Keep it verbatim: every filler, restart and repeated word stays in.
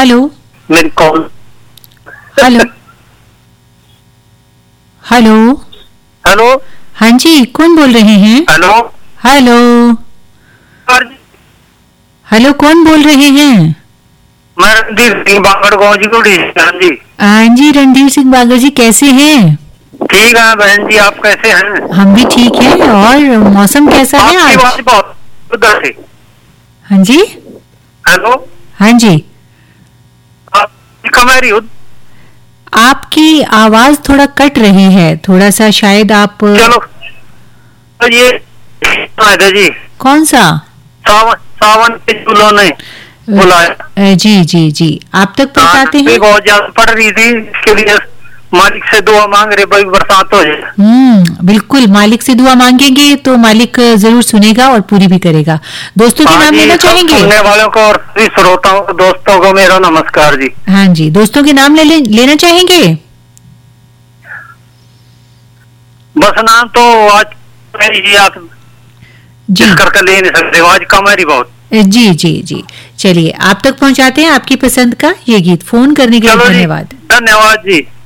Hello मेरी call. Hello hello hello. हाँ जी, कौन बोल रहे हैं? हेलो। हेलो हेलो कौन बोल रहे हैं? मैं रणधीर सिंह बागड़ गाँव जी को। हाँ जी। हाँ जी, रणधीर सिंह बागड़ जी, कैसे हैं? ठीक है बहन जी, आप कैसे हैं? हम भी ठीक हैं। और मौसम कैसा है आपकी आज? आवाज बहुत उधर से। हाँ जी। हेलो। हाँ जी। आप कमेरी हो? आपकी आवाज थोड़ा कट रही है, थोड़ा सा शायद आप। चलो तो ये जी कौन सा? सावन सावन के झूलों ने बुलाया। जी जी जी, आप तक पहुंचाते हैं। बहुत ज्यादा पड़ रही थी, इसके लिए मालिक से दुआ मांग रहे भाई बरसात हो जाए। हम्म बिल्कुल, मालिक से दुआ मांगेंगे तो मालिक जरूर सुनेगा और पूरी भी करेगा। दोस्तों के नाम लेना चाहेंगे? सुनने वालों को और श्रोताओं को, दोस्तों को मेरा नमस्कार जी। हाँ जी, दोस्तों के नाम ले, ले लेना चाहेंगे? बस नाम तो आज जी आप जी करके ले नहीं सकते, आज कम है बहुत। जी जी जी, चलिए आप तक पहुंचाते हैं आपकी पसंद का ये गीत। फोन करने के लिए धन्यवाद। धन्यवाद जी।